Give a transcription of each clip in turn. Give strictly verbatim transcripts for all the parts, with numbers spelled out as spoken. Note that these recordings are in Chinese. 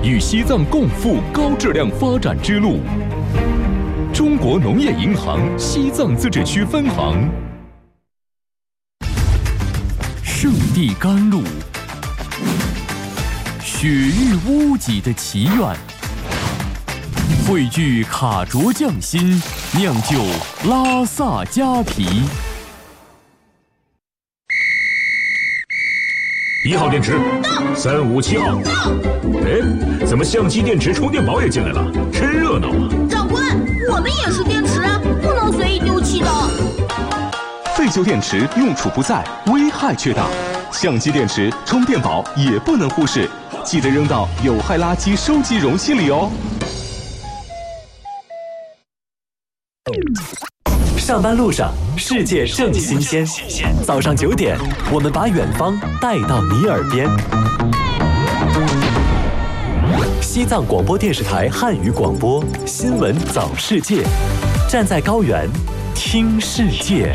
与西藏共赴高质量发展之路。中国农业银行西藏自治区分行。圣地甘露，雪域屋脊的祈愿，汇聚卡卓匠心，酿就拉萨佳啤。 一号电池，三五七号。哎，怎么相机、电池、充电宝也进来了？真热闹啊！ 长官，我们也是电池，不能随意丢弃的。 废旧电池用处不在，危害却大。相机、电池、充电宝也不能忽视，记得扔到有害垃圾收集容器里哦。 上班路上，世界正新鲜。早上九点，我们把远方带到你耳边。西藏广播电视台汉语广播新闻早世界，站在高原听世界。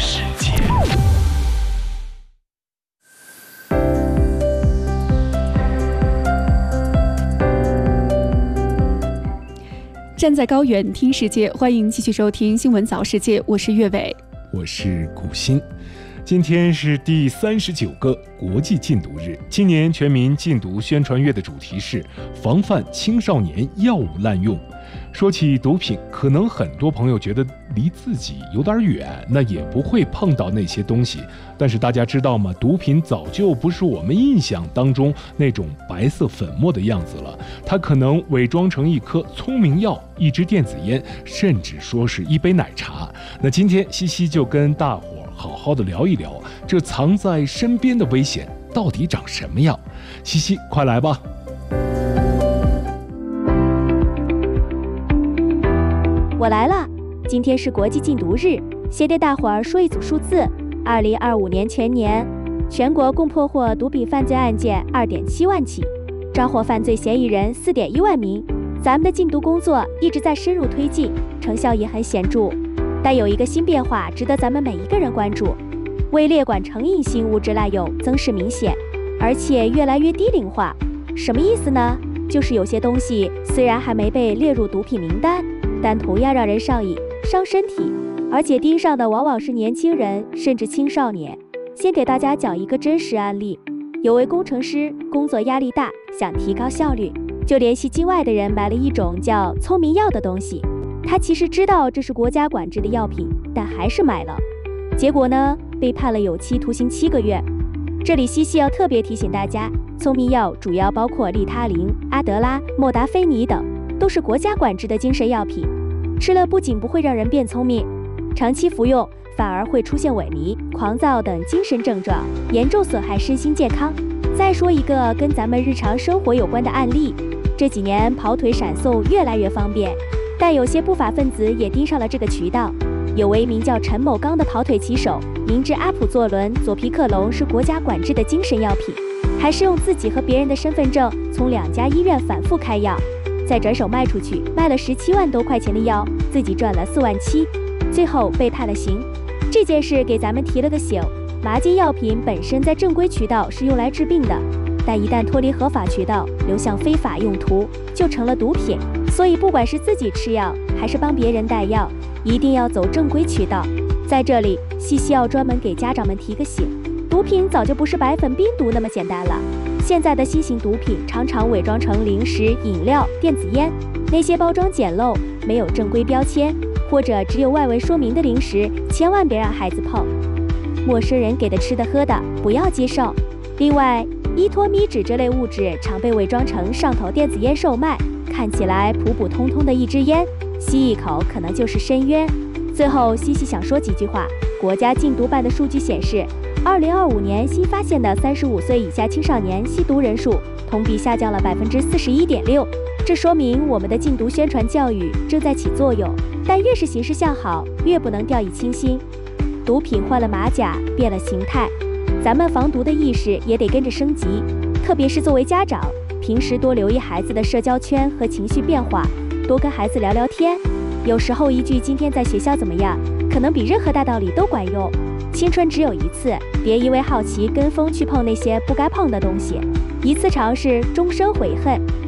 站在高原听世界，欢迎继续收听新闻早世界，我是岳伟， 我是古欣。今天是第三十九个国际禁毒日，今年全民禁毒宣传月的主题是防范青少年药物滥用。说起毒品，可能很多朋友觉得离自己有点远，那也不会碰到那些东西。但是大家知道吗？毒品早就不是我们印象当中那种白色粉末的样子了，它可能伪装成一颗聪明药、一支电子烟，甚至说是一杯奶茶。那今天西西就跟大伙儿好好的聊一聊，这藏在身边的危险到底长什么样？西西，快来吧！ 我来了，今天是国际禁毒日，先对大伙儿说一组数字：二零二五年全年，全国共破获毒品犯罪案件二点七万起，抓获犯罪嫌疑人四点一万名。咱们的禁毒工作一直在深入推进，成效也很显著。但有一个新变化值得咱们每一个人关注：位列管成瘾性物质滥用增势明显，而且越来越低龄化。什么意思呢？就是有些东西虽然还没被列入毒品名单，但同样让人上瘾、伤身体，而且盯上的往往是年轻人甚至青少年。先给大家讲一个真实案例：有位工程师工作压力大，想提高效率，就联系境外的人买了一种叫聪明药的东西。他其实知道这是国家管制的药品，但还是买了。结果呢，被判了有期徒刑七个月。这里西西要特别提醒大家，聪明药主要包括利他林、阿德拉、莫达菲尼等，都是国家管制的精神药品。吃了不仅不会让人变聪明，长期服用反而会出现萎靡、狂躁等精神症状，严重损害身心健康。再说一个跟咱们日常生活有关的案例：这几年跑腿闪送越来越方便，但有些不法分子也盯上了这个渠道。有位名叫陈某刚的跑腿骑手，明知阿普唑仑、佐皮克隆是国家管制的精神药品，还是用自己和别人的身份证从两家医院反复开药，再转手卖出去，卖了十七万多块钱的药，自己赚了四万七，最后被判了刑。这件事给咱们提了个醒：麻禁药品本身在正规渠道是用来治病的，但一旦脱离合法渠道，流向非法用途，就成了毒品。所以不管是自己吃药，还是帮别人带药，一定要走正规渠道。在这里，西西要专门给家长们提个醒：毒品早就不是白粉冰毒那么简单了。现在的新型毒品常常伪装成零食、饮料、电子烟，那些包装简陋、没有正规标签，或者只有外围说明的零食，千万别让孩子碰。陌生人给的吃的喝的，不要接受。另外，依托咪酯这类物质常被伪装成上头电子烟售卖，看起来普普通通的一支烟，吸一口可能就是深渊。最后，西西想说几句话。国家禁毒办的数据显示，二零二五年新发现的三十五岁以下青少年吸毒人数同比下降了百分之四十一点六。这说明我们的禁毒宣传教育正在起作用，但越是形势向好，越不能掉以轻心。毒品换了马甲，变了形态，咱们防毒的意识也得跟着升级。特别是作为家长，平时多留意孩子的社交圈和情绪变化，多跟孩子聊聊天。有时候一句今天在学校怎么样，可能比任何大道理都管用。青春只有一次，别因为好奇跟风去碰那些不该碰的东西，一次尝试终生悔恨。